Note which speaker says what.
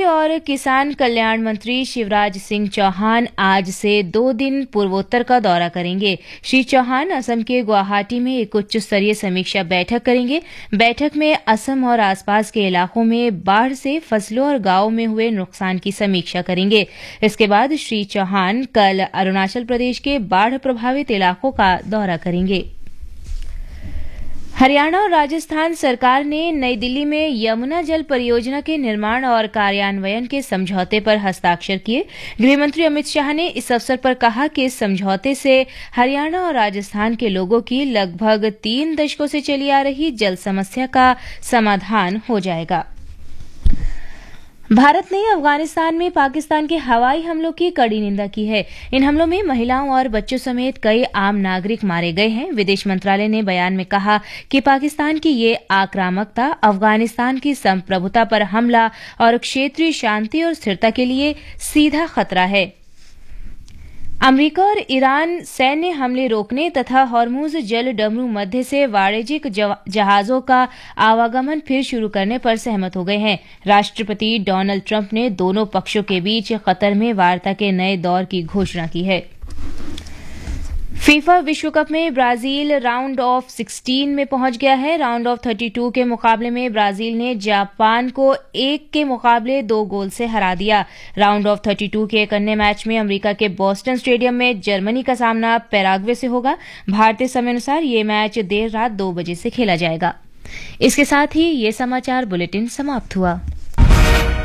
Speaker 1: और किसान कल्याण मंत्री शिवराज सिंह चौहान आज से 2 दिन पूर्वोत्तर का दौरा करेंगे। श्री चौहान असम के गुवाहाटी में एक उच्च स्तरीय समीक्षा बैठक करेंगे। बैठक में असम और आसपास के इलाकों में बाढ़ से फसलों और गांवों में हुए नुकसान की समीक्षा करेंगे। इसके बाद श्री चौहान कल अरुणाचल प्रदेश के बाढ़ प्रभावित इलाकों का दौरा करेंगे। हरियाणा और राजस्थान सरकार ने नई दिल्ली में यमुना जल परियोजना के निर्माण और कार्यान्वयन के समझौते पर हस्ताक्षर किए। गृहमंत्री अमित शाह ने इस अवसर पर कहा कि इस समझौते से हरियाणा और राजस्थान के लोगों की लगभग 3 दशकों से चली आ रही जल समस्या का समाधान हो जाएगा। भारत ने अफगानिस्तान में पाकिस्तान के हवाई हमलों की कड़ी निंदा की है। इन हमलों में महिलाओं और बच्चों समेत कई आम नागरिक मारे गए हैं। विदेश मंत्रालय ने बयान में कहा कि पाकिस्तान की ये आक्रामकता अफगानिस्तान की संप्रभुता पर हमला और क्षेत्रीय शांति और स्थिरता के लिए सीधा खतरा है। अमेरिका और ईरान सैन्य हमले रोकने तथा हॉर्मुज जल डमरू मध्य से वाणिज्यिक जहाजों का आवागमन फिर शुरू करने पर सहमत हो गए हैं। राष्ट्रपति डोनाल्ड ट्रंप ने दोनों पक्षों के बीच कतर में वार्ता के नए दौर की घोषणा की है। फीफा विश्व कप में ब्राजील राउंड ऑफ 16 में पहुंच गया है। राउंड ऑफ 32 के मुकाबले में ब्राजील ने जापान को 1 के मुकाबले 2 गोल से हरा दिया। राउंड ऑफ 32 के एक अन्य मैच में अमेरिका के बोस्टन स्टेडियम में जर्मनी का सामना पैराग्वे से होगा। भारतीय समय अनुसार ये मैच देर रात 2 बजे से खेला जाएगा। इसके साथ ही ये समाचार बुलेटिन समाप्त हुआ।